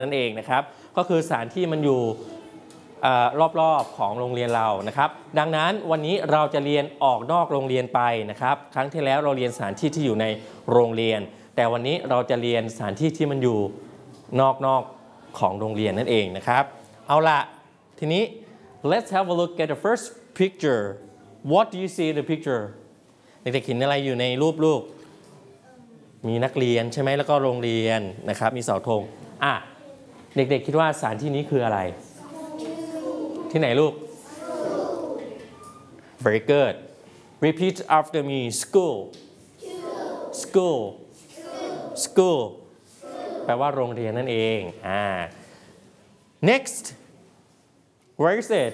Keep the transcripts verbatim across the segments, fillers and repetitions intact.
นั่นเองนะครับก็คือสถานที่มันอยู่รอบๆของโรงเรียนเรานะครับดังนั้นวันนี้เราจะเรียนออกนอกโรงเรียนไปนะครับครั้งที่แล้วเราเรียนสถานที่ที่อยู่ในโรงเรียนแต่วันนี้เราจะเรียนสถานที่ที่มันอยู่นอกๆของโรงเรียนนั่นเองนะครับเอาละทีนี้ let's have a look at the first picture what do you see in the picture เด็กๆเห็นอะไรอยู่ในรูปลูกมีนักเรียนใช่ไหมแล้วก็โรงเรียนนะครับมีเสาธงอ่ะเด็กๆคิดว่าสถานที่นี้คืออะไรที่ไหนลูก very good repeat after me school school school แปลว่าโรงเรียนนั่นเองอ่า next where is it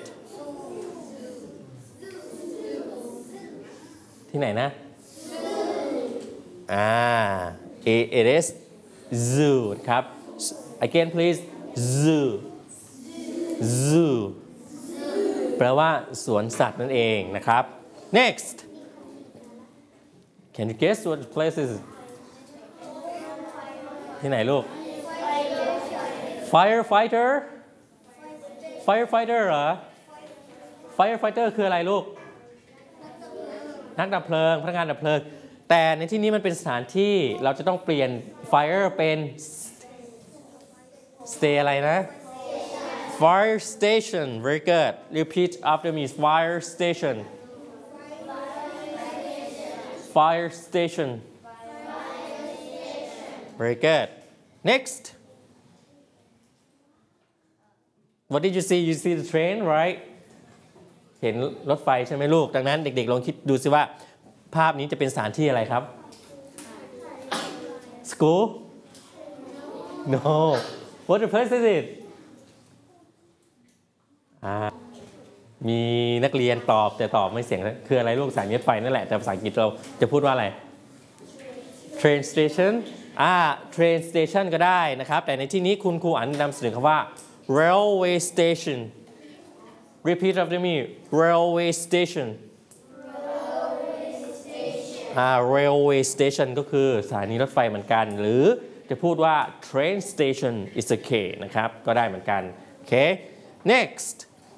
ที่ไหนนะอ่า it is zoo ครับ again please zoo zoo แปลว่าสวนสัตว์นั่นเองนะครับ next can you guess what place is ที่ไหนลูก firefighter firefighter เหรอ firefighter คืออะไรลูกนักดับเพลิงพนักงานดับเพลิงแต่ในที่นี้มันเป็นสถานที่เราจะต้องเปลี่ยน fire เป็น stay อะไรนะ fire station very good repeat after me fire station fire station very good next what did you see you see the train right เห็นรถไฟใช่ไหมลูกดังนั้นเด็กๆลองคิดดูสิว่าภาพนี้จะเป็นสถานที่อะไรครับ school no what the place is it มีนักเรียนตอบแต่ตอบไม่เสียงคืออะไรลูกสายรถไฟนั่นแหละแต่ภาษาอังกฤษเราจะพูดว่าอะไร train station อ่า train station ก็ได้นะครับแต่ในที่นี้คุณครูอันนำเสนอคำว่า railway station repeat after me railway station อ่า railway station ก็คือสถานีรถไฟเหมือนกันหรือจะพูดว่า train station is okay นะครับก็ได้เหมือนกันโอเค next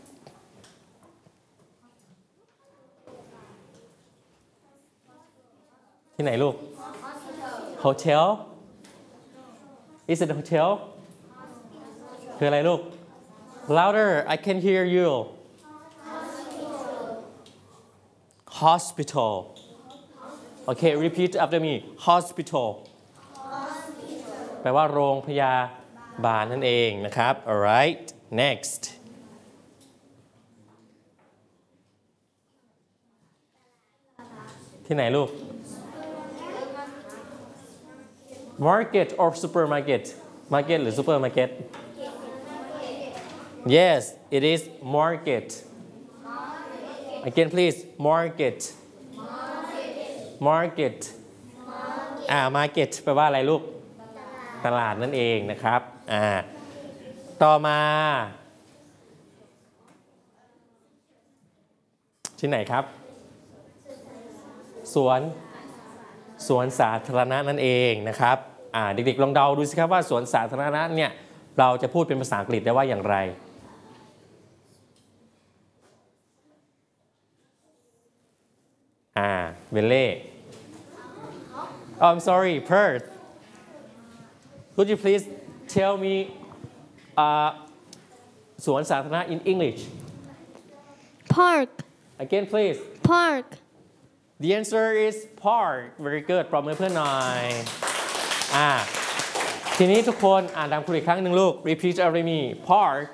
ที่ไหนลูก hotel is it a hotel คืออะไรลูก louder I can hear you hospital okay repeat after me hospital แปลว่าโรงพยาบาลนั่นเองนะครับ alright next ที่ไหนลูก market or supermarket market หรือ supermarket yes it is market again please market market อ่า market แปลว่าอะไรลูกตลาดนั่นเองนะครับอ่าต่อมาที่ไหนครับสวนสวนสาธารณะนั่นเองนะครับอ่าเด็กๆลองเดาดูสิครับว่าสวนสาธารณะเนี่ยเราจะพูดเป็นภาษาอังกฤษได้ว่าอย่างไรอ่าเวลเล่ oh I'm sorry Perth could you please tell me สวนสาธารณะ in English park again please park the answer is park very good ปรบมือเพื่อนหน่อยอ่าทีนี้ทุกคนอ่านตามครูอีกครั้งหนึ่งลูก repeat after me park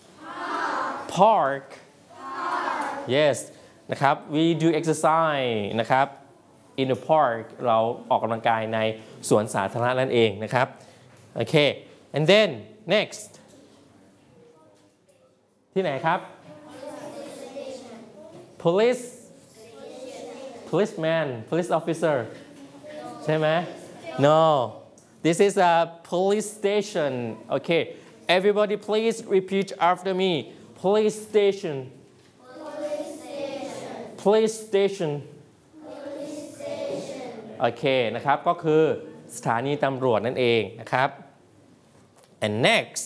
park yes นะครับ we do exercise นะครับ in the park เราออกกำลังกายในสวนสาธารณะนั่นเองนะครับโอเค and then next ที่ไหนครับ police policeman police officer ใช่ไหม no this is a police station okay everybody please repeat after me police station police station โอเคนะครับก็คือสถานีตำรวจนั่นเองนะครับ and next